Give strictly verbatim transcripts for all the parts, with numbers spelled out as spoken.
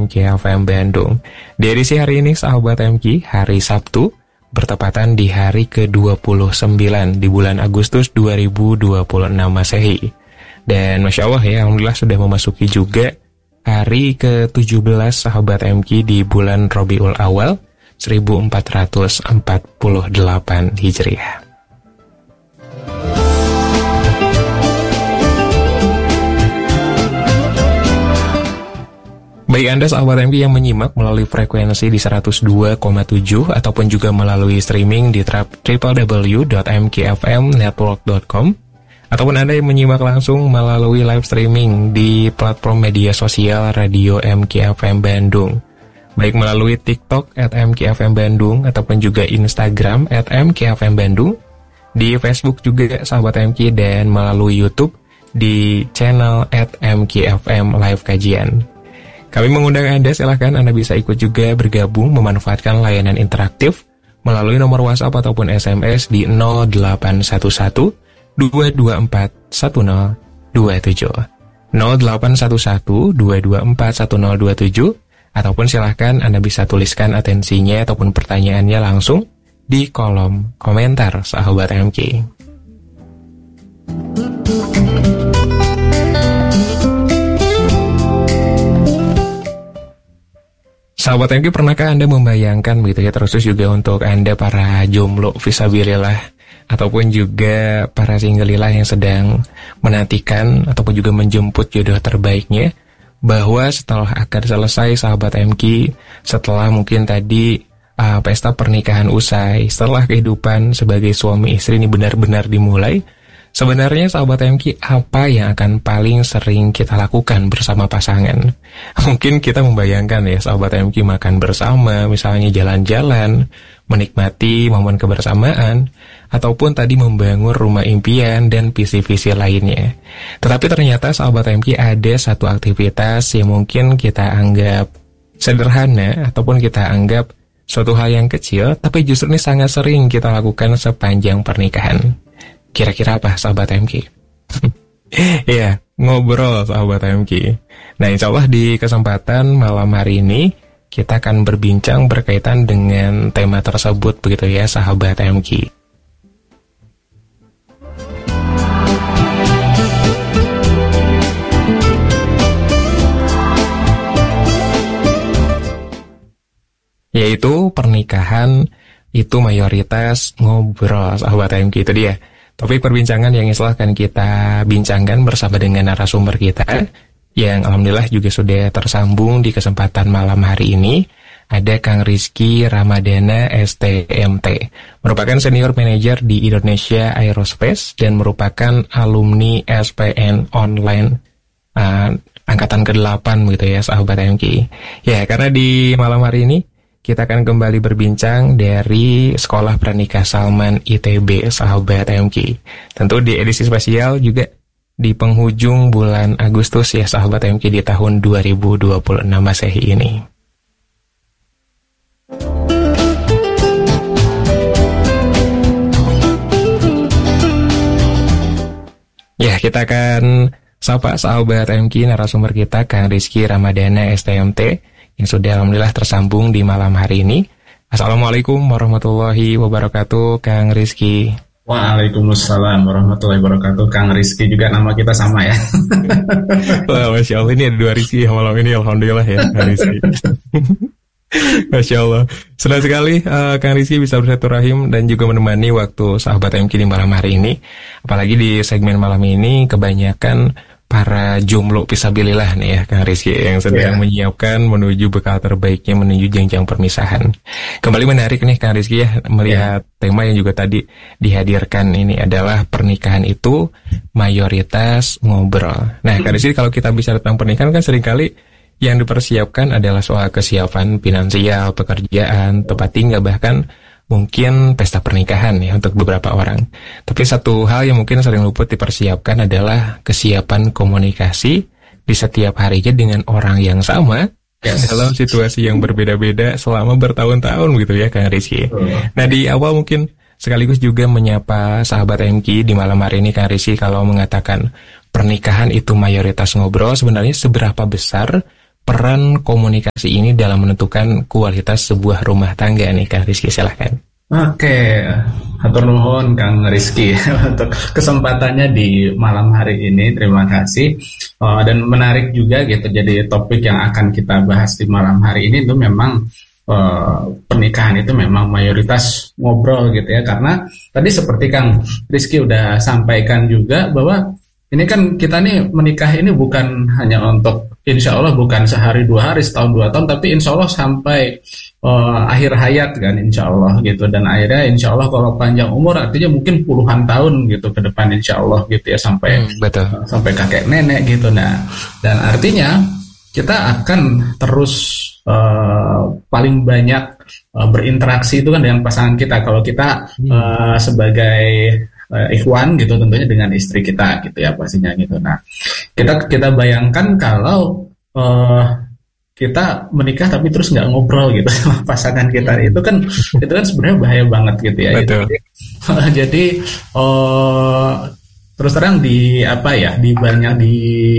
M K F M Bandung. Di edisi hari ini sahabat M K, hari Sabtu, bertepatan di hari ke dua puluh sembilan di bulan Agustus dua ribu dua puluh enam Masehi. Dan Masya Allah ya, Alhamdulillah sudah memasuki juga hari ke tujuh belas sahabat M K di bulan Rabiul Awal seribu empat ratus empat puluh delapan Hijriah. Baik Anda sahabat M K yang menyimak melalui frekuensi di seratus dua koma tujuh ataupun juga melalui streaming di w w w dot m k f m network dot com, ataupun Anda yang menyimak langsung melalui live streaming di platform media sosial Radio M K F M Bandung, baik melalui TikTok at M K F M Bandung ataupun juga Instagram at M K F M Bandung, di Facebook juga sahabat M K, dan melalui YouTube di channel at M K F M Live Kajian. Kami mengundang Anda, silahkan Anda bisa ikut juga bergabung memanfaatkan layanan interaktif melalui nomor WhatsApp ataupun S M S di nol delapan satu satu dua dua empat satu nol dua tujuh nol delapan satu satu dua dua empat satu nol dua tujuh, ataupun silahkan Anda bisa tuliskan atensinya ataupun pertanyaannya langsung di kolom komentar sahabat M K. Sahabat M K, pernahkah Anda membayangkan begitu ya, terus juga untuk Anda para jomblo fisabilillah ataupun juga para singlillah yang sedang menantikan ataupun juga menjemput jodoh terbaiknya, bahwa setelah akan selesai sahabat M K, setelah mungkin tadi uh, pesta pernikahan usai, setelah kehidupan sebagai suami istri ini benar-benar dimulai, sebenarnya sahabat M K, apa yang akan paling sering kita lakukan bersama pasangan? Mungkin kita membayangkan ya sahabat M K, makan bersama, misalnya jalan-jalan, menikmati momen kebersamaan, ataupun tadi membangun rumah impian dan visi-visi lainnya. Tetapi ternyata sahabat M K, ada satu aktivitas yang mungkin kita anggap sederhana ataupun kita anggap suatu hal yang kecil, tapi justru ini sangat sering kita lakukan sepanjang pernikahan. Kira-kira apa sahabat M K? Ya, ngobrol sahabat M K. Nah, insya Allah di kesempatan malam hari ini kita akan berbincang berkaitan dengan tema tersebut begitu ya sahabat M K. Yaitu pernikahan itu mayoritas ngobrol sahabat M K, itu dia. Topik perbincangan yang insya Allah akan kita bincangkan bersama dengan narasumber kita yang alhamdulillah juga sudah tersambung di kesempatan malam hari ini. Ada Kang Rizky Ramadana S T M T, merupakan senior manager di Indonesia Aerospace dan merupakan alumni S P N Online uh, angkatan kedelapan gitu ya sahabat M K. Ya, karena di malam hari ini kita akan kembali berbincang dari Sekolah Pranikah Salman I T B sahabat M K. Tentu di edisi spesial juga di penghujung bulan Agustus ya sahabat M K di tahun dua ribu dua puluh enam Masehi ini. Ya, kita akan sapa sahabat M K narasumber kita Kang Rizky Ramadana S T M T yang sudah alhamdulillah tersambung di malam hari ini. Assalamualaikum warahmatullahi wabarakatuh Kang Rizky. Waalaikumsalam warahmatullahi wabarakatuh. Kang Rizky juga nama kita sama ya. Wah, Masya Allah, ini ada dua Rizky ya malam ini, alhamdulillah ya Kang Rizky. Masya Allah, senang sekali uh, Kang Rizky bisa bersilaturahim dan juga menemani waktu sahabat M K di malam hari ini. Apalagi di segmen malam ini kebanyakan para jomblo fisabilillah nih ya Kang Rizky yang sedang yeah. menyiapkan menuju bekal terbaiknya menuju jenjang permisahan. Kembali menarik nih Kang Rizky ya melihat yeah. tema yang juga tadi dihadirkan ini adalah pernikahan itu mayoritas ngobrol. Nah Kang Rizky, kalau kita bicara tentang pernikahan kan seringkali yang dipersiapkan adalah soal kesiapan finansial, pekerjaan, tempat tinggal, bahkan mungkin pesta pernikahan ya untuk beberapa orang. Tapi satu hal yang mungkin sering luput dipersiapkan adalah kesiapan komunikasi di setiap harinya dengan orang yang sama yes. dalam situasi yang berbeda-beda selama bertahun-tahun gitu ya Kang Rizky. Nah di awal mungkin sekaligus juga menyapa sahabat M K di malam hari ini Kang Rizky, kalau mengatakan pernikahan itu mayoritas ngobrol, sebenarnya seberapa besar peran komunikasi ini dalam menentukan kualitas sebuah rumah tangga nih Kang Rizky, silahkan. Oke, hatur nuhun Kang Rizky untuk kesempatannya di malam hari ini. Terima kasih. Uh, dan menarik juga gitu. Jadi topik yang akan kita bahas di malam hari ini itu memang uh, pernikahan itu memang mayoritas ngobrol gitu ya. Karena tadi seperti Kang Rizky udah sampaikan juga bahwa ini kan kita nih menikah ini bukan hanya untuk insya Allah bukan sehari dua hari, setahun dua tahun, tapi insya Allah sampai uh, akhir hayat kan insya Allah gitu. Dan akhirnya insya Allah kalau panjang umur artinya mungkin puluhan tahun gitu ke depan insya Allah gitu ya, sampai hmm, betul. Uh, sampai kakek nenek gitu. Nah, dan artinya kita akan terus uh, paling banyak uh, berinteraksi itu kan dengan pasangan kita. Kalau kita uh, sebagai uh, ikhwan gitu tentunya dengan istri kita gitu ya pastinya gitu. Nah, kita kita bayangkan kalau uh, kita menikah tapi terus nggak ngobrol gitu sama pasangan kita, itu kan itu kan sebenarnya bahaya banget gitu ya. Betul. Jadi, jadi uh, terus terang di apa ya di banyak di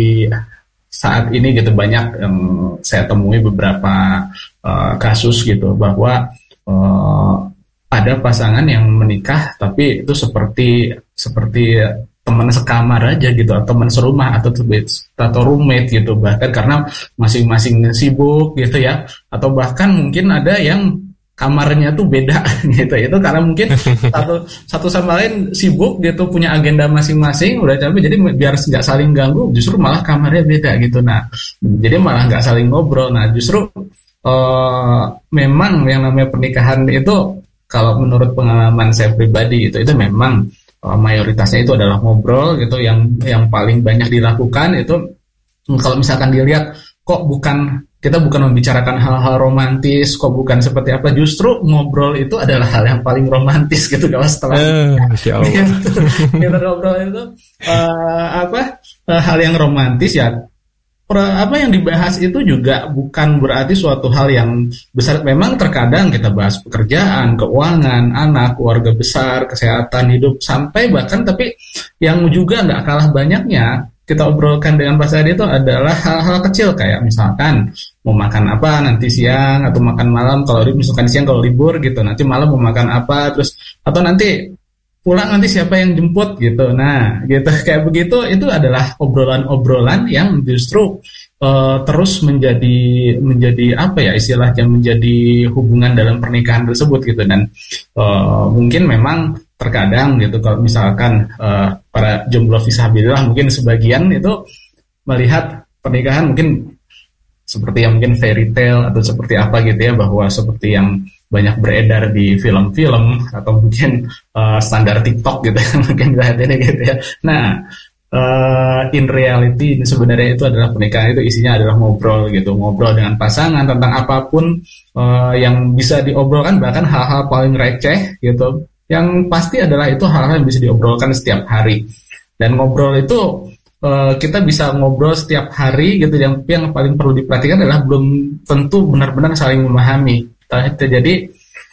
saat ini gitu banyak yang saya temui beberapa uh, kasus gitu bahwa uh, ada pasangan yang menikah tapi itu seperti seperti teman sekamar aja gitu, atau teman serumah atau atau roommate gitu, bahkan karena masing-masing sibuk gitu ya, atau bahkan mungkin ada yang kamarnya tuh beda gitu, itu karena mungkin satu satu sama lain sibuk gitu, punya agenda masing-masing, udah capek, jadi biar nggak saling ganggu justru malah kamarnya beda gitu. Nah, jadi malah nggak saling ngobrol. Nah, justru uh, memang yang namanya pernikahan itu kalau menurut pengalaman saya pribadi itu itu memang uh, mayoritasnya itu adalah ngobrol gitu, yang yang paling banyak dilakukan itu kalau misalkan dilihat kok bukan kita bukan membicarakan hal-hal romantis, kok bukan seperti apa, justru ngobrol itu adalah hal yang paling romantis gitu kalau setelah uh, Masya Allah. kita ngobrol itu uh, apa uh, hal yang romantis ya. Apa yang dibahas itu juga bukan berarti suatu hal yang besar. Memang terkadang kita bahas pekerjaan, keuangan, anak, keluarga besar, kesehatan, hidup, sampai bahkan tapi yang juga nggak kalah banyaknya kita obrolkan dengan pasangan itu adalah hal-hal kecil kayak misalkan mau makan apa nanti siang atau makan malam, kalau misalkan siang kalau libur gitu, nanti malam mau makan apa, terus atau nanti pulang nanti siapa yang jemput gitu. Nah gitu kayak begitu, itu adalah obrolan-obrolan yang justru uh, terus menjadi menjadi apa ya istilahnya, menjadi hubungan dalam pernikahan tersebut gitu. Dan uh, mungkin memang terkadang gitu kalau misalkan uh, para jomblo fisabilillah mungkin sebagian itu melihat pernikahan mungkin seperti yang mungkin fairy tale atau seperti apa gitu ya, bahwa seperti yang banyak beredar di film-film atau mungkin uh, standar TikTok gitu mungkin saat ini gitu ya. Nah uh, in reality sebenarnya itu adalah pernikahan itu isinya adalah ngobrol gitu, ngobrol dengan pasangan tentang apapun uh, yang bisa diobrolkan, bahkan hal-hal paling receh gitu. Yang pasti adalah itu hal-hal yang bisa diobrolkan setiap hari. Dan ngobrol itu uh, kita bisa ngobrol setiap hari gitu. Yang yang paling perlu diperhatikan adalah belum tentu benar-benar saling memahami. Jadi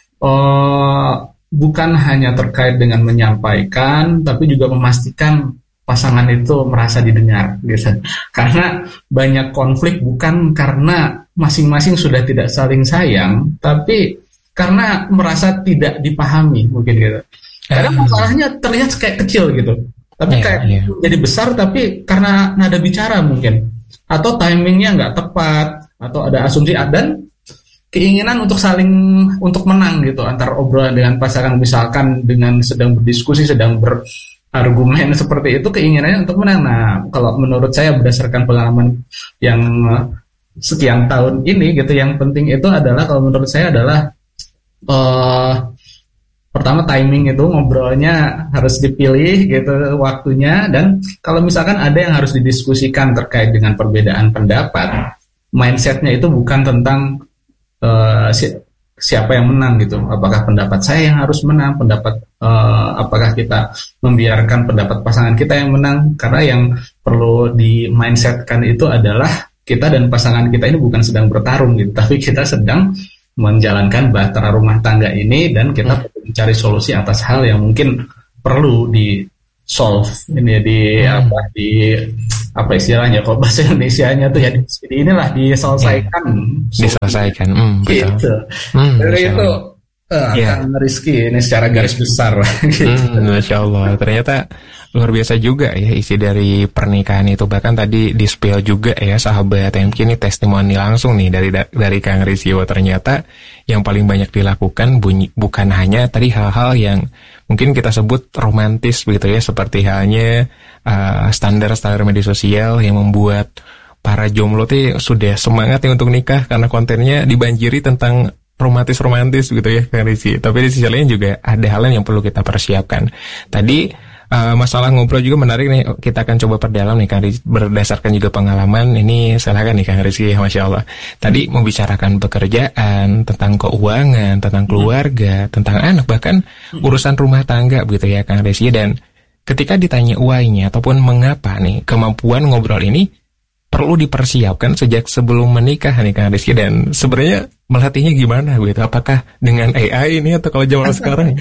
uh, bukan hanya terkait dengan menyampaikan, tapi juga memastikan pasangan itu merasa didengar gitu. Karena banyak konflik bukan karena masing-masing sudah tidak saling sayang, tapi karena merasa tidak dipahami mungkin gitu. Kadang masalahnya terlihat kayak kecil gitu, tapi yeah, kayak yeah. jadi besar, tapi karena nada bicara mungkin, atau timingnya nggak tepat, atau ada asumsi dan keinginan untuk saling untuk menang gitu antar obrolan dengan pasangan. Misalkan dengan sedang berdiskusi, sedang berargumen seperti itu, keinginannya untuk menang. Nah, kalau menurut saya berdasarkan pengalaman yang sekian tahun ini gitu, yang penting itu adalah kalau menurut saya adalah Uh, pertama timing itu, ngobrolnya harus dipilih gitu waktunya. Dan kalau misalkan ada yang harus didiskusikan terkait dengan perbedaan pendapat, mindsetnya itu bukan tentang uh, si, siapa yang menang gitu, apakah pendapat saya yang harus menang, pendapat uh, apakah kita membiarkan pendapat pasangan kita yang menang. Karena yang perlu di mindsetkan itu adalah kita dan pasangan kita ini bukan sedang bertarung gitu, tapi kita sedang menjalankan bahtera rumah tangga ini, dan kita hmm. perlu mencari solusi atas hal yang mungkin perlu di solve ini di hmm. apa di apa istilahnya kalau bahasa Indonesianya tuh ya di, inilah diselesaikan, ya, diselesaikan, mm, gitu. Mm, Dari itu uh, ya. Kang Rizky ini secara garis besar lah. Gitu. Mm, Masya Allah, ternyata luar biasa juga ya isi dari pernikahan itu. Bahkan tadi di spill juga ya sahabat M Q, ini testimoni langsung nih dari dari Kang Rizky. Wah, ternyata yang paling banyak dilakukan bunyi, bukan hanya tadi hal-hal yang mungkin kita sebut romantis begitu ya, seperti halnya uh, standar-standar media sosial yang membuat para jomblo tuh sudah semangat ya untuk nikah karena kontennya dibanjiri tentang romantis-romantis gitu ya Kang Rizky. Tapi di sisi lain juga ada hal yang perlu kita persiapkan. Tadi Uh, masalah ngobrol juga menarik nih, kita akan coba perdalam nih Kang Rizky, berdasarkan juga pengalaman. Ini silakan nih Kang Rizky, Masya Allah. Tadi membicarakan pekerjaan, tentang keuangan, tentang keluarga, tentang anak, bahkan urusan rumah tangga begitu ya Kang Rizky. Dan ketika ditanya why-nya ataupun mengapa nih kemampuan ngobrol ini perlu dipersiapkan sejak sebelum menikah nih Kang Rizky. Dan sebenarnya melatihnya gimana gitu? Apakah dengan A I ini atau kalau zaman sekarang?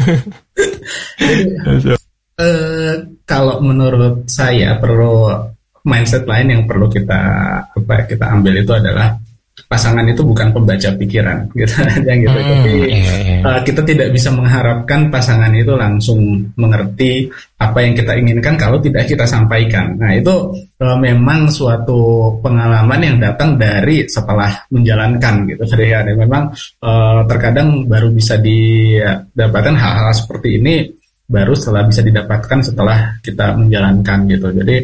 Uh, kalau menurut saya perlu mindset lain yang perlu kita apa kita ambil itu adalah pasangan itu bukan pembaca pikiran gitu aja gitu. Hmm, Tapi yeah, yeah. Uh, kita tidak bisa mengharapkan pasangan itu langsung mengerti apa yang kita inginkan kalau tidak kita sampaikan. Nah itu uh, memang suatu pengalaman yang datang dari setelah menjalankan gitu. Jadi ya, memang uh, terkadang baru bisa didapatkan hal-hal seperti ini baru setelah bisa didapatkan setelah kita menjalankan gitu. Jadi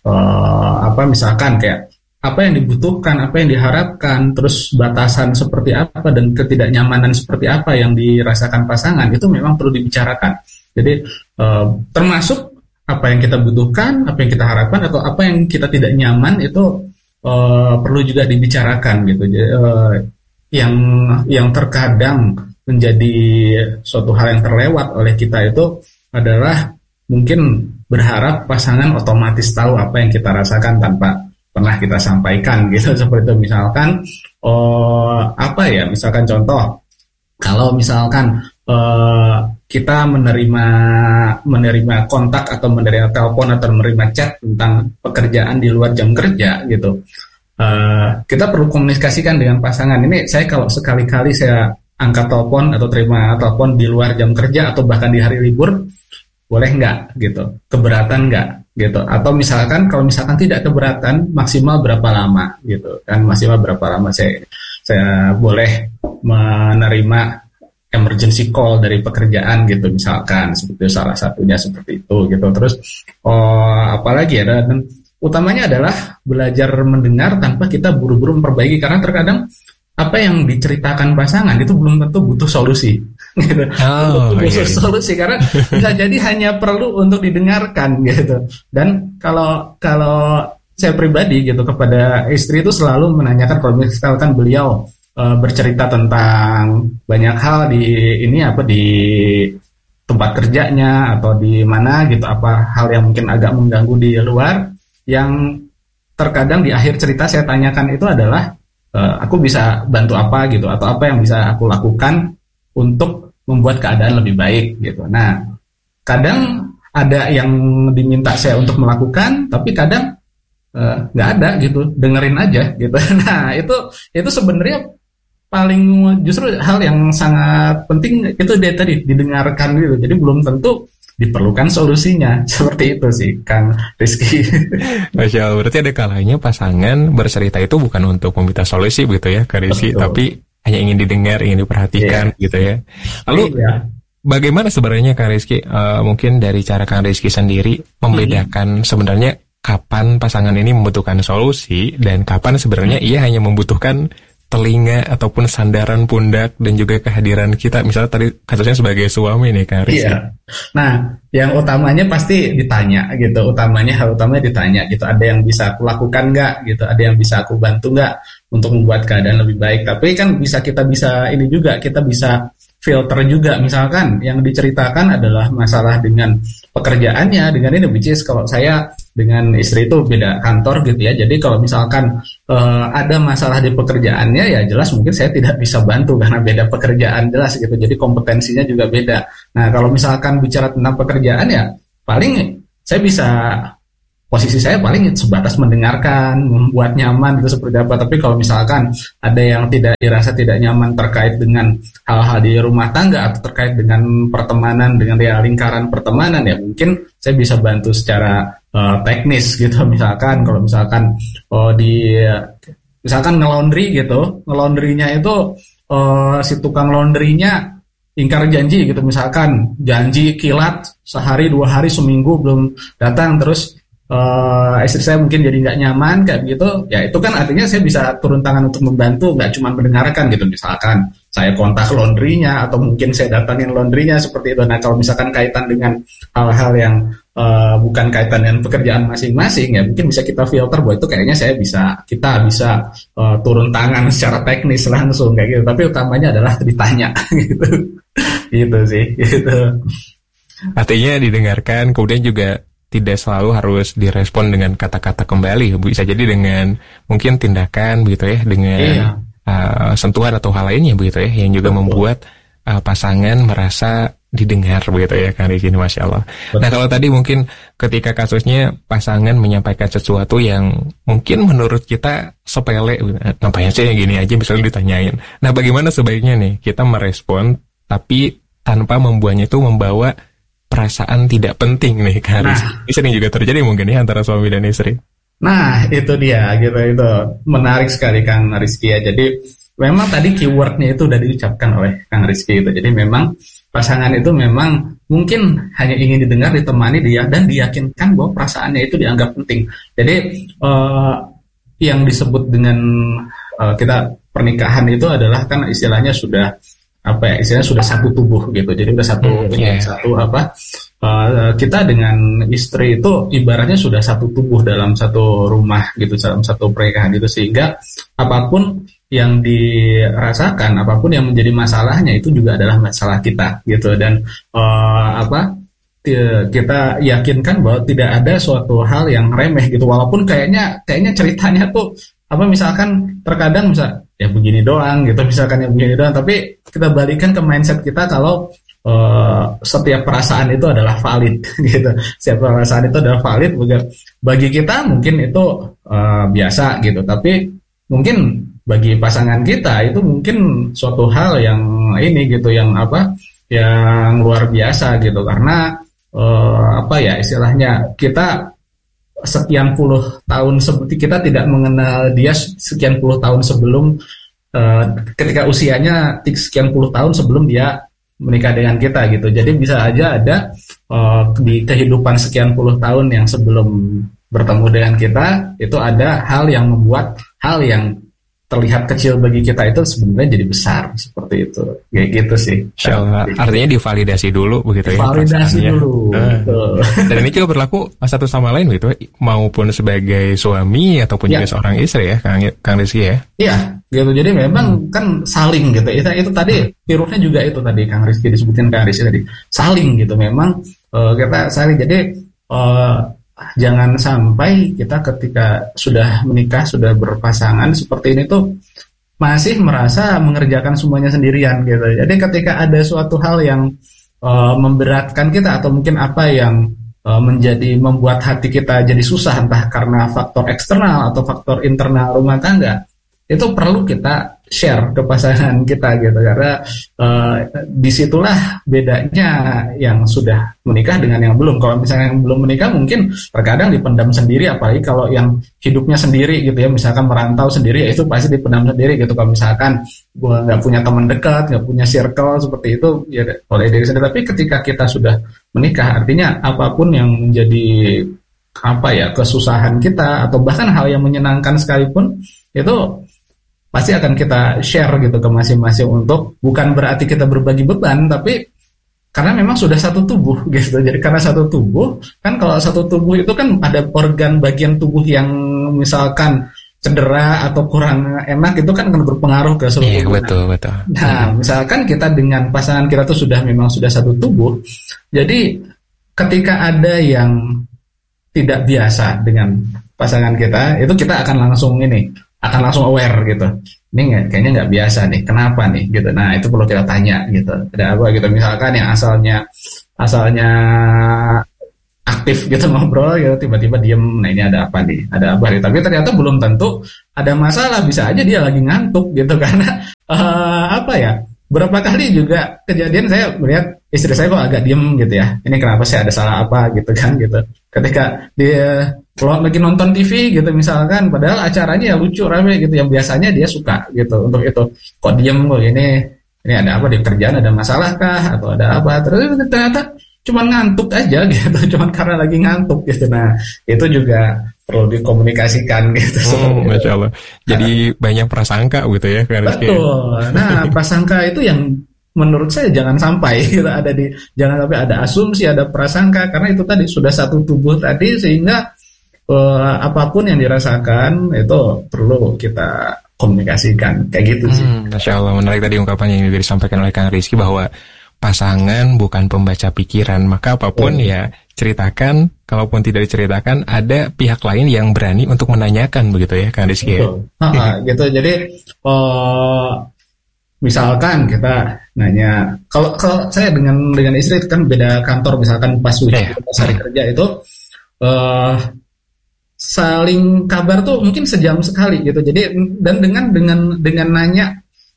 uh, apa misalkan kayak apa yang dibutuhkan, apa yang diharapkan, terus batasan seperti apa dan ketidaknyamanan seperti apa yang dirasakan pasangan itu memang perlu dibicarakan. Jadi uh, termasuk apa yang kita butuhkan, apa yang kita harapkan atau apa yang kita tidak nyaman itu uh, perlu juga dibicarakan gitu. Jadi, uh, yang yang terkadang menjadi suatu hal yang terlewat oleh kita itu adalah mungkin berharap pasangan otomatis tahu apa yang kita rasakan tanpa pernah kita sampaikan gitu. Seperti itu misalkan oh, apa ya misalkan contoh kalau misalkan eh, kita menerima menerima kontak atau menerima telepon atau menerima chat tentang pekerjaan di luar jam kerja gitu, eh, kita perlu komunikasikan dengan pasangan. Ini saya kalau sekali-kali saya angkat telepon atau terima telepon di luar jam kerja atau bahkan di hari libur, boleh nggak gitu, keberatan nggak gitu, atau misalkan kalau misalkan tidak keberatan maksimal berapa lama gitu kan, maksimal berapa lama saya saya boleh menerima emergency call dari pekerjaan gitu misalkan, seperti salah satunya seperti itu gitu. Terus oh apalagi ya, dan utamanya adalah belajar mendengar tanpa kita buru-buru memperbaiki, karena terkadang apa yang diceritakan pasangan itu belum tentu butuh solusi gitu. Oh, butuh iya, iya. solusi karena bisa jadi hanya perlu untuk didengarkan gitu. Dan kalau kalau saya pribadi gitu kepada istri itu selalu menanyakan kalau misalkan beliau e, bercerita tentang banyak hal di ini apa di tempat kerjanya atau di mana gitu, apa hal yang mungkin agak mengganggu di luar, yang terkadang di akhir cerita saya tanyakan itu adalah aku bisa bantu apa gitu, atau apa yang bisa aku lakukan untuk membuat keadaan lebih baik gitu. Nah, kadang ada yang diminta saya untuk melakukan, tapi kadang nggak uh, ada gitu, dengerin aja gitu. Nah, itu itu sebenarnya paling justru hal yang sangat penting itu dia tadi didengarkan gitu. Jadi belum tentu diperlukan solusinya. Seperti itu sih Kang Rizky. Masya Allah, berarti ada kalanya pasangan bercerita itu bukan untuk meminta solusi begitu ya Kang Rizky, tapi hanya ingin didengar, ingin diperhatikan yeah. gitu ya. Lalu yeah. bagaimana sebenarnya Kang Rizky, uh, mungkin dari cara Kang Rizky sendiri membedakan hmm. sebenarnya kapan pasangan ini membutuhkan solusi dan kapan sebenarnya hmm. ia hanya membutuhkan telinga ataupun sandaran pundak dan juga kehadiran kita, misalnya tadi kasusnya sebagai suami nih Kang Rizky. Iya. Nah, yang utamanya pasti ditanya gitu, utamanya hal utamanya ditanya gitu, ada yang bisa aku lakukan nggak gitu, ada yang bisa aku bantu nggak untuk membuat keadaan lebih baik. Tapi kan bisa kita bisa ini juga, kita bisa filter juga, misalkan yang diceritakan adalah masalah dengan pekerjaannya, dengan ini, which is kalau saya dengan istri itu beda kantor gitu ya, jadi kalau misalkan uh, ada masalah di pekerjaannya ya jelas mungkin saya tidak bisa bantu karena beda pekerjaan jelas gitu, jadi kompetensinya juga beda. Nah kalau misalkan bicara tentang pekerjaan ya paling saya bisa posisi saya paling sebatas mendengarkan, membuat nyaman itu seperti apa. Tapi kalau misalkan ada yang tidak dirasa tidak nyaman terkait dengan hal-hal di rumah tangga atau terkait dengan pertemanan, dengan ya, lingkaran pertemanan, ya mungkin saya bisa bantu secara uh, teknis gitu. Misalkan kalau misalkan oh, di misalkan nge-laundry gitu, nge-laundrynya itu uh, si tukang laundrynya ingkar janji gitu, misalkan janji kilat sehari dua hari seminggu belum datang, terus uh, istri saya mungkin jadi nggak nyaman kayak gitu, ya itu kan artinya saya bisa turun tangan untuk membantu, nggak cuma mendengarkan gitu. Misalkan saya kontak laundrynya atau mungkin saya datangin laundrynya seperti itu. Nah kalau misalkan kaitan dengan hal-hal yang uh, bukan kaitan dengan pekerjaan masing-masing, ya mungkin bisa kita filter bahwa itu kayaknya saya bisa, kita bisa uh, turun tangan secara teknis langsung kayak gitu. Tapi utamanya adalah ditanya gitu, gitu sih. Gitu. Artinya didengarkan, kemudian juga tidak selalu harus direspon dengan kata-kata kembali, bisa jadi dengan mungkin tindakan begitu ya, dengan iya. uh, sentuhan atau hal lainnya begitu ya, yang juga Betul. membuat uh, pasangan merasa didengar begitu ya Kang Rizky, Masya Allah. Betul. Nah kalau tadi mungkin ketika kasusnya pasangan menyampaikan sesuatu yang mungkin menurut kita sepele, ngapain sih yang gini aja misalnya ditanyain. Nah bagaimana sebaiknya nih kita merespon tapi tanpa membuatnya itu membawa perasaan tidak penting nih Kang Rizky. Nah, ini sering juga terjadi mungkin ya antara suami dan istri. Nah itu dia gitu, itu menarik sekali Kang Rizky ya. Jadi memang tadi keywordnya itu udah diucapkan oleh Kang Rizky itu. Jadi memang pasangan itu memang mungkin hanya ingin didengar, ditemani dia, dan diyakinkan bahwa perasaannya itu dianggap penting. Jadi uh, yang disebut dengan uh, kita pernikahan itu adalah kan istilahnya sudah apa ya, istilahnya sudah satu tubuh gitu. Jadi udah satu hmm, yeah. satu apa uh, kita dengan istri itu ibaratnya sudah satu tubuh dalam satu rumah gitu, dalam satu pernikahan itu, sehingga apapun yang dirasakan, apapun yang menjadi masalahnya itu juga adalah masalah kita gitu. Dan uh, apa kita yakinkan bahwa tidak ada suatu hal yang remeh gitu, walaupun kayaknya kayaknya ceritanya tuh apa, misalkan terkadang misal ya begini doang gitu, misalkan ya begini doang, tapi kita balikan ke mindset kita kalau uh, setiap perasaan itu adalah valid gitu. Setiap perasaan itu adalah valid bagi kita, mungkin itu uh, biasa gitu, tapi mungkin bagi pasangan kita itu mungkin suatu hal yang ini gitu, yang apa, yang luar biasa gitu, karena uh, apa ya istilahnya, kita sekian puluh tahun seperti kita tidak mengenal dia sekian puluh tahun sebelum uh, ketika usianya sekian puluh tahun sebelum dia menikah dengan kita gitu. Jadi bisa aja ada uh, di kehidupan sekian puluh tahun yang sebelum bertemu dengan kita itu ada hal yang membuat hal yang terlihat kecil bagi kita itu sebenarnya jadi besar, seperti itu, kayak gitu sih. Insyaallah. Artinya divalidasi dulu begitu ya. Validasi dulu. Uh. Dan ini juga berlaku satu sama lain gitu, maupun sebagai suami ataupun ya. juga seorang istri ya, Kang Kang Rizky ya. Iya, gitu. Jadi memang hmm. kan saling gitu. Itu itu tadi pirutnya juga itu tadi Kang Rizky disebutin Kang Rizky tadi. Saling gitu. Memang uh, kita saling. Jadi uh, jangan sampai kita ketika sudah menikah, sudah berpasangan seperti ini tuh masih merasa mengerjakan semuanya sendirian gitu. Jadi ketika ada suatu hal yang uh, memberatkan kita atau mungkin apa yang uh, menjadi membuat hati kita jadi susah, entah karena faktor eksternal atau faktor internal rumah tangga, itu perlu kita share ke pasangan kita gitu, karena uh, disitulah bedanya yang sudah menikah dengan yang belum. Kalau misalnya yang belum menikah mungkin terkadang dipendam sendiri, apalagi kalau yang hidupnya sendiri gitu ya, misalkan merantau sendiri, ya itu pasti dipendam sendiri gitu. Kalau misalkan gue nggak punya teman dekat, nggak punya circle seperti itu, ya oleh diri sendiri. Tapi ketika kita sudah menikah, artinya apapun yang menjadi apa ya kesusahan kita atau bahkan hal yang menyenangkan sekalipun itu pasti akan kita share gitu ke masing-masing, untuk bukan berarti kita berbagi beban, tapi karena memang sudah satu tubuh gitu. Jadi karena satu tubuh kan, kalau satu tubuh itu kan ada organ bagian tubuh yang misalkan cedera atau kurang enak, itu kan akan berpengaruh ke seluruh tubuh. Iya, betul, betul. Nah, misalkan kita dengan pasangan kita tuh sudah memang sudah satu tubuh, jadi ketika ada yang tidak biasa dengan pasangan kita, itu kita akan langsung ini akan langsung aware gitu, ini nggak, kayaknya nggak biasa nih, kenapa nih gitu. Nah itu perlu kita tanya gitu, ada apa gitu. Misalkan yang asalnya asalnya aktif gitu ngobrol gitu, tiba-tiba diem, nah ini ada apa nih, ada apa nih, tapi ternyata belum tentu ada masalah, bisa aja dia lagi ngantuk gitu karena uh, apa ya, berapa kali juga kejadian saya melihat istri saya kok agak diem gitu ya, ini kenapa sih, ada salah apa gitu kan gitu, ketika dia kalau lagi nonton T V gitu misalkan, padahal acaranya ya lucu rame gitu, yang biasanya dia suka gitu, untuk itu kok diem kok ini, ini ada apa di kerjaan, ada masalah kah atau ada apa, terus ternyata cuman ngantuk aja gitu, cuman karena lagi ngantuk gitu. Nah itu juga perlu dikomunikasikan gitu. Hmm, Masya Allah. Jadi nah, banyak prasangka gitu ya Kak Rizky. Betul. Nah prasangka itu yang menurut saya jangan sampai gitu, ada di, jangan sampai ada asumsi, ada prasangka, karena itu tadi sudah satu tubuh tadi, sehingga uh, apapun yang dirasakan itu perlu kita komunikasikan kayak gitu sih. Hmm, Masya Allah, menarik tadi ungkapan yang disampaikan oleh Kang Rizky bahwa pasangan bukan pembaca pikiran, maka apapun oh. ya ceritakan, kalaupun tidak diceritakan ada pihak lain yang berani untuk menanyakan begitu ya Kang Rizky. Ya? Nah, gitu. Jadi uh, misalkan kita nanya, kalau kalau saya dengan dengan istri kan beda kantor, misalkan pas weekend, yeah. pas hari kerja itu uh, saling kabar tuh mungkin sejam sekali gitu. Jadi dan dengan dengan dengan nanya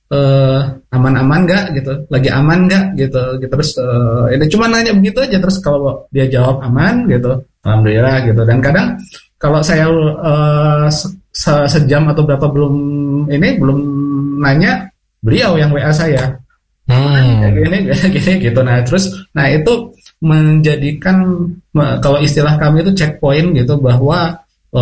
Uh, aman-aman nggak gitu, lagi aman nggak gitu, gitu terus uh, ini cuma nanya begitu aja, terus kalau dia jawab aman gitu, alhamdulillah gitu. Dan kadang kalau saya uh, se- sejam atau berapa belum ini belum nanya, beliau yang W A saya, hmm. gini gini gitu. Nah terus, nah itu menjadikan, kalau istilah kami itu checkpoint gitu, bahwa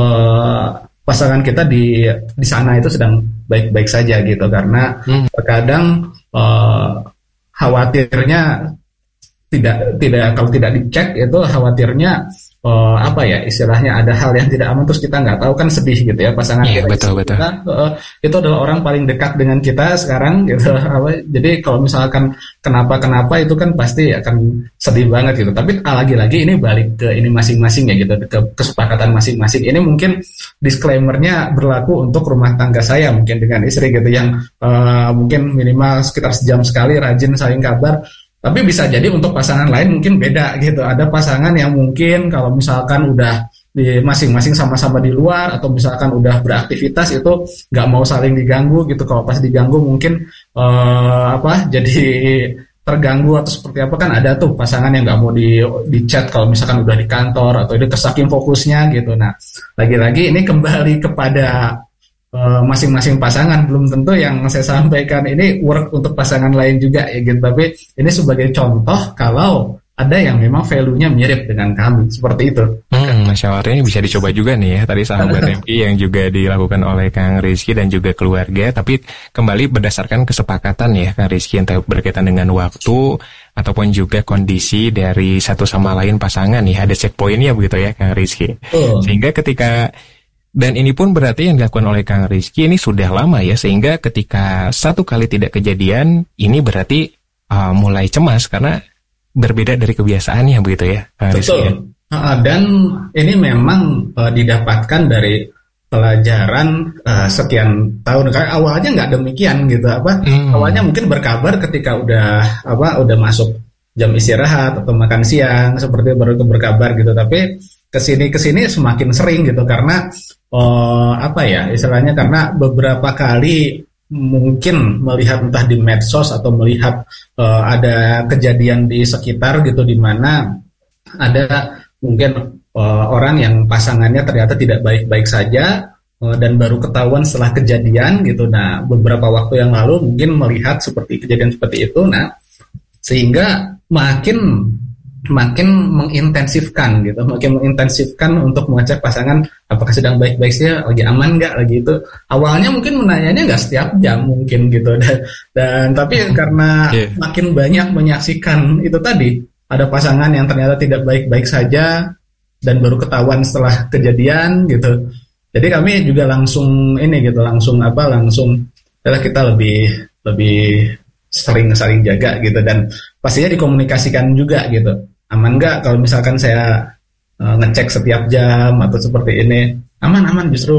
uh, pasangan kita di di sana itu sedang baik-baik saja gitu, karena hmm. terkadang uh, khawatirnya tidak tidak kalau tidak dicek itu khawatirnya uh, apa ya istilahnya, ada hal yang tidak aman, terus kita nggak tahu kan, sedih gitu ya pasangan yeah, kita, betul, betul. kita uh, itu adalah orang paling dekat dengan kita sekarang gitu. Jadi kalau misalkan kenapa-kenapa itu kan pasti akan sedih banget gitu. Tapi lagi-lagi ini balik ke ini masing-masing ya gitu, ke kesepakatan masing-masing. Ini mungkin disclaimer-nya berlaku untuk rumah tangga saya mungkin dengan istri gitu, yang uh, mungkin minimal sekitar sejam sekali rajin saling kabar. Tapi bisa jadi untuk pasangan lain mungkin beda gitu. Ada pasangan yang mungkin kalau misalkan udah di masing-masing sama-sama di luar, atau misalkan udah beraktivitas itu nggak mau saling diganggu gitu. Kalau pas diganggu mungkin uh, apa jadi terganggu atau seperti apa, kan ada tuh pasangan yang nggak mau di di chat kalau misalkan udah di kantor, atau itu kesaking fokusnya gitu. Nah lagi-lagi ini kembali kepada Uh, masing-masing pasangan, belum tentu yang saya sampaikan ini work untuk pasangan lain juga ya gitu. Tapi ini sebagai contoh kalau ada yang memang value-nya mirip dengan kami, seperti itu. Hmm, Masya Allah, ini bisa dicoba juga nih ya, tadi sahabat M P yang juga dilakukan oleh Kang Rizky dan juga keluarga, tapi kembali berdasarkan kesepakatan ya Kang Rizky, entah berkaitan dengan waktu ataupun juga kondisi dari satu sama lain pasangan nih, ada checkpoint-nya begitu ya Kang Rizky. Oh. Sehingga ketika, dan ini pun berarti yang dilakukan oleh Kang Rizky ini sudah lama ya, sehingga ketika satu kali tidak kejadian, ini berarti uh, mulai cemas karena berbeda dari kebiasaannya begitu ya Kang Rizky. Betul. Ya? Dan ini memang uh, didapatkan dari pelajaran uh, sekian tahun. Karena awalnya nggak demikian gitu, apa? Hmm. Awalnya mungkin berkabar ketika udah apa udah masuk jam istirahat atau makan siang, seperti baru itu berkabar gitu. Tapi kesini kesini semakin sering gitu, karena uh, apa ya istilahnya, karena beberapa kali mungkin melihat entah di medsos atau melihat uh, ada kejadian di sekitar gitu, di mana ada mungkin uh, orang yang pasangannya ternyata tidak baik-baik saja, uh, dan baru ketahuan setelah kejadian gitu. Nah beberapa waktu yang lalu mungkin melihat seperti kejadian seperti itu, nah sehingga makin makin mengintensifkan gitu, makin mengintensifkan untuk mengecek pasangan apakah sedang baik-baik saja, lagi aman nggak, lagi itu. Awalnya mungkin menanyanya nggak setiap jam mungkin gitu, dan, dan tapi karena yeah. makin banyak menyaksikan itu tadi, ada pasangan yang ternyata tidak baik-baik saja dan baru ketahuan setelah kejadian gitu. Jadi kami juga langsung ini gitu, langsung apa, langsung adalah kita lebih lebih sering saling jaga gitu, dan pastinya dikomunikasikan juga gitu. Aman nggak kalau misalkan saya uh, ngecek setiap jam atau seperti ini? Aman aman justru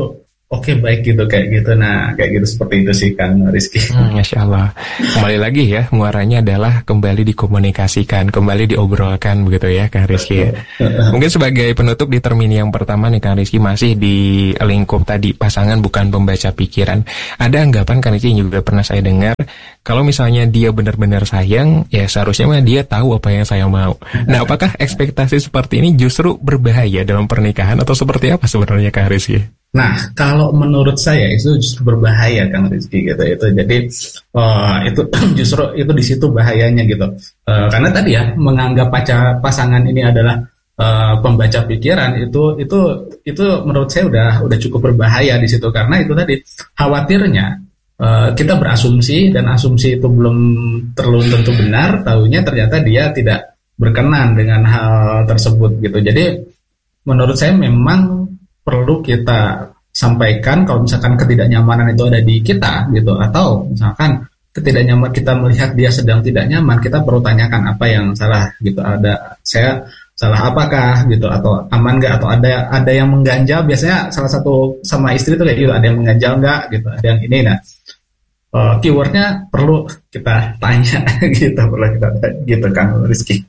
oke baik gitu kayak gitu. Nah kayak gitu seperti itu sih Kang Rizky. Hmm, Masya Allah. Kembali lagi ya, muaranya adalah kembali dikomunikasikan, kembali diobrolkan begitu ya Kang Rizky. Mungkin sebagai penutup di termin yang pertama nih Kang Rizky, masih di lingkup tadi pasangan bukan pembaca pikiran. Ada anggapan Kang Rizky juga pernah saya dengar, kalau misalnya dia benar-benar sayang, ya seharusnya mah dia tahu apa yang saya mau. Nah, apakah ekspektasi seperti ini justru berbahaya dalam pernikahan atau seperti apa sebenarnya Kang Rizky? Nah, kalau menurut saya itu justru berbahaya Kang Rizky gitu. Itu jadi uh, itu justru itu di situ bahayanya gitu. Uh, karena tadi ya menganggap pacar pasangan ini adalah uh, pembaca pikiran itu itu itu menurut saya udah udah cukup berbahaya di situ, karena itu tadi khawatirnya uh, kita berasumsi dan asumsi itu belum terlalu tentu benar, taunya ternyata dia tidak berkenan dengan hal tersebut gitu. Jadi menurut saya memang perlu kita sampaikan kalau misalkan ketidaknyamanan itu ada di kita gitu, atau misalkan ketidaknyaman kita melihat dia sedang tidak nyaman, kita perlu tanyakan apa yang salah gitu, ada saya salah apakah gitu, atau aman nggak, atau ada ada yang mengganjal. Biasanya salah satu sama istri itu kayak gitu, ada yang mengganjal nggak gitu, ada yang ini. Nah uh, keywordnya perlu kita tanya gitu, perlu kita gitu Kang Rizky.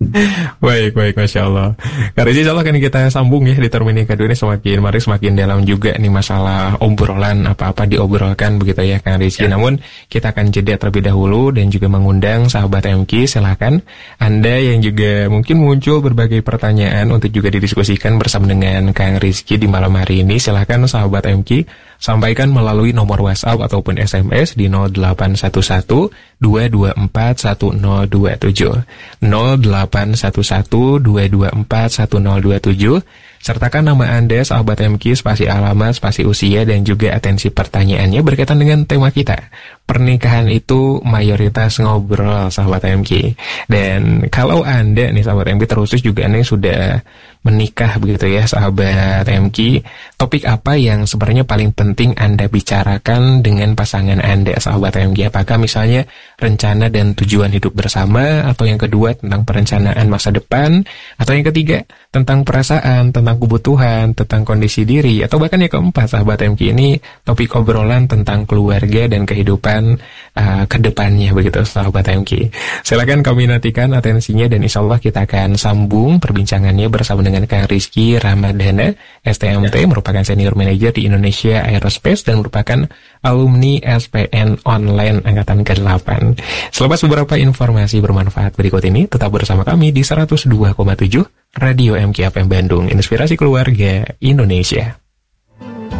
Baik, baik, Masya Allah. Kak Rizky, insya Allah kan kita sambung ya di termin yang kedua ini, semakin mari semakin dalam juga nih masalah obrolan, apa-apa diobrolkan begitu ya Kak Rizky. Ya. Namun kita akan jeda terlebih dahulu dan juga mengundang sahabat M Q, silakan Anda yang juga mungkin muncul berbagai pertanyaan untuk juga didiskusikan bersama dengan Kang Rizky di malam hari ini. Silakan sahabat M Q sampaikan melalui nomor WhatsApp ataupun S M S di nol delapan satu satu dua dua empat satu nol dua tujuh nol delapan satu satu dua dua empat satu nol dua tujuh. Sertakan nama Anda, sahabat M Q, spasi alamat, spasi usia, dan juga atensi pertanyaannya berkaitan dengan tema kita. Pernikahan itu mayoritas ngobrol, sahabat M Q. Dan kalau Anda nih sahabat M Q, terusus juga Anda sudah menikah begitu ya sahabat M Q, topik apa yang sebenarnya paling penting Anda bicarakan dengan pasangan Anda, sahabat M Q? Apakah misalnya rencana dan tujuan hidup bersama, atau yang kedua tentang perencanaan masa depan, atau yang ketiga tentang perasaan, tentang kebutuhan, tentang kondisi diri, atau bahkan yang keempat sahabat M Q, ini topik obrolan tentang keluarga dan kehidupan uh, kedepannya begitu sahabat M Q. Silakan kami nantikan atensinya, dan insya Allah kita akan sambung perbincangannya bersama dengan Kang Rizky Ramadana, S T M T, ya. Merupakan Senior Manager di Indonesia Aerospace dan merupakan alumni S P N Online Angkatan ke delapan. Selepas beberapa informasi bermanfaat berikut ini, tetap bersama kami di seratus dua koma tujuh Radio M Q F M Bandung, Inspirasi Keluarga Indonesia.